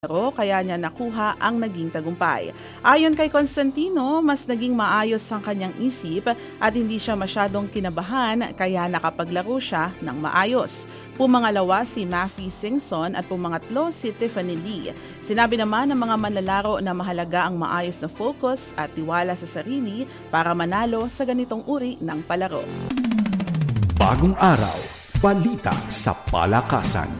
kaya niya nakuha ang naging tagumpay. Ayon kay Constantino, mas naging maayos ang kanyang isip at hindi siya masyadong kinabahan kaya nakapaglaro siya ng maayos. Pumangalawa si Maffie Singson at pumangatlo si Tiffany Lee. Sinabi naman ng mga manlalaro na mahalaga ang maayos na focus at tiwala sa sarili para manalo sa ganitong uri ng palaro. Bagong araw, balita sa palakasan.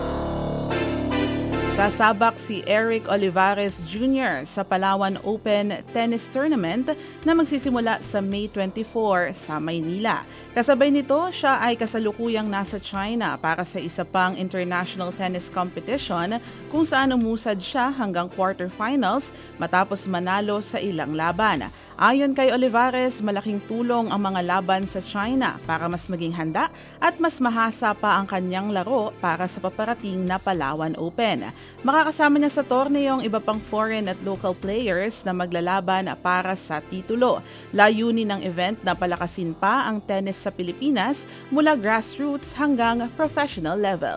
Sasabak si Eric Olivares Jr. sa Palawan Open Tennis Tournament na magsisimula sa May 24 sa Maynila. Kasabay nito, siya ay kasalukuyang nasa China para sa isa pang international tennis competition kung saan umusad siya hanggang quarterfinals matapos manalo sa ilang laban. Ayon kay Olivares, malaking tulong ang mga laban sa China para mas maging handa at mas mahasa pa ang kanyang laro para sa paparating na Palawan Open. Makakasama niya sa torneyong iba pang foreign at local players na maglalaban para sa titulo. Layunin ng event na palakasin pa ang tennis sa Pilipinas mula grassroots hanggang professional level.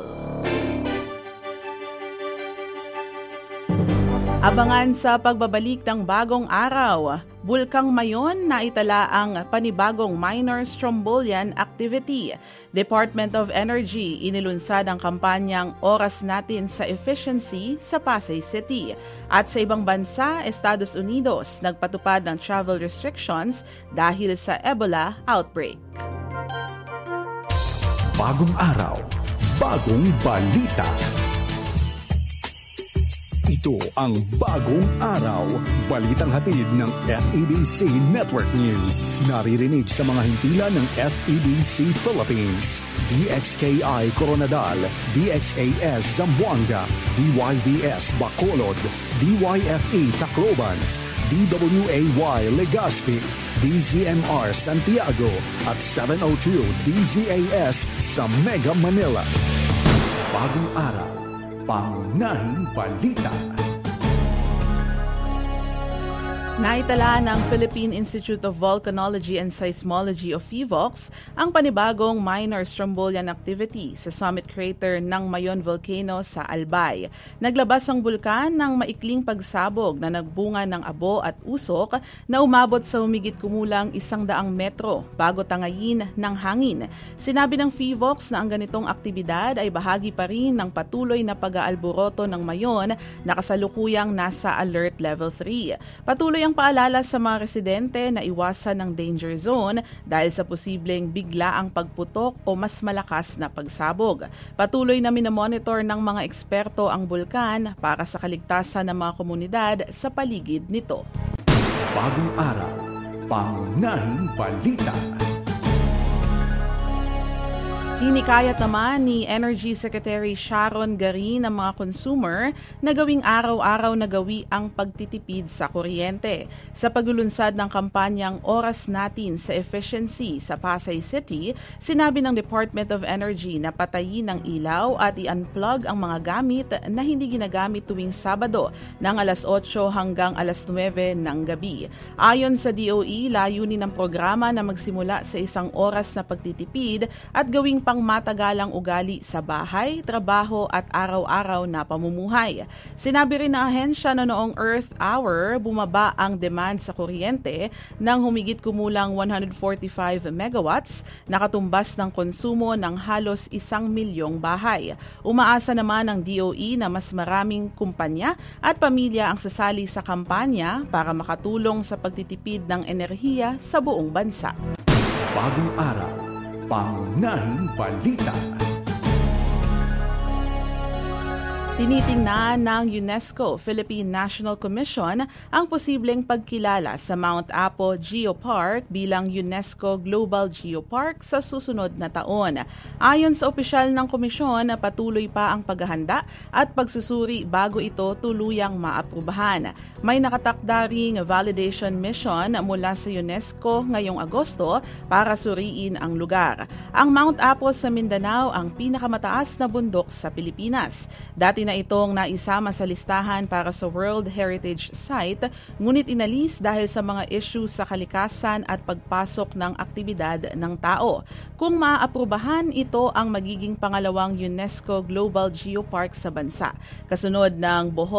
Abangan sa pagbabalik ng bagong araw. Bulkang Mayon na itala ang panibagong minor strombolian activity. Department of Energy inilunsad ang kampanyang Oras Natin sa Efficiency sa Pasay City. At sa ibang bansa, Estados Unidos, nagpatupad ng travel restrictions dahil sa Ebola outbreak. Bagong araw, bagong balita. Ito ang Bagong Araw, balitang hatid ng FEBC Network News. Naririnig sa mga himpilan ng FEBC Philippines, DXKI Coronadal, DXAS Zamboanga, DYVS Bacolod, DYFE Tacloban, DWAY Legazpi, DZMR Santiago at 702 DZAS sa Mega Manila. Bagong Araw, pangunahing balita. Naitala ng Philippine Institute of Volcanology and Seismology o PHIVOLCS ang panibagong minor strombolian activity sa summit crater ng Mayon Volcano sa Albay. Naglabas ang bulkan ng maikling pagsabog na nagbunga ng abo at usok na umabot sa humigit kumulang 100 metro bago tangayin ng hangin. Sinabi ng PHIVOLCS na ang ganitong aktibidad ay bahagi pa rin ng patuloy na pag-aalboroto ng Mayon na kasalukuyang nasa Alert Level 3. Patuloy ang paalala sa mga residente na iwasan ng danger zone dahil sa posibleng biglaang pagputok o mas malakas na pagsabog. Patuloy na minomonitor ng mga eksperto ang bulkan para sa kaligtasan ng mga komunidad sa paligid nito. Bagong araw, pangunahing balita. Hinikayat naman ni Energy Secretary Sharon Garin ng mga consumer na gawing araw-araw na gawi ang pagtitipid sa kuryente. Sa paglulunsad ng kampanyang Oras Natin sa Efficiency sa Pasay City, sinabi ng Department of Energy na patayin ang ilaw at i-unplug ang mga gamit na hindi ginagamit tuwing Sabado ng alas 8 hanggang alas 9 ng gabi. Ayon sa DOE, layunin ng programa na magsimula sa isang oras na pagtitipid at gawing pang matagalang ugali sa bahay, trabaho at araw-araw na pamumuhay. Sinabi rin ng ahensya na noong Earth Hour, bumaba ang demand sa kuryente ng humigit kumulang 145 megawatts, nakatumbas ng konsumo ng halos 1 milyong bahay. Umaasa naman ang DOE na mas maraming kumpanya at pamilya ang sasali sa kampanya para makatulong sa pagtitipid ng enerhiya sa buong bansa. Bagong araw, pangunahing balita. Tinitingnan ng UNESCO Philippine National Commission ang posibleng pagkilala sa Mount Apo Geopark bilang UNESCO Global Geopark sa susunod na taon. Ayon sa opisyal ng komisyon, patuloy pa ang paghahanda at pagsusuri bago ito tuluyang maaprubahan. May nakatakda ring validation mission mula sa UNESCO ngayong Agosto para suriin ang lugar. Ang Mount Apo sa Mindanao ang pinakamataas na bundok sa Pilipinas. Dati na itong naisama sa listahan para sa World Heritage Site, ngunit inalis dahil sa mga issue sa kalikasan at pagpasok ng aktibidad ng tao. Kung maaaprubahan, ito ang magiging pangalawang UNESCO Global Geopark sa bansa. Kasunod ng Bohol